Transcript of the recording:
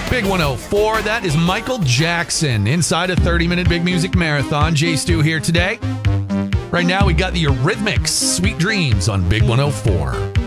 Big 104, that is Michael Jackson inside a 30-minute Big Music Marathon. Jay Stu here today. Right now, we got the Eurythmics, Sweet Dreams on Big 104.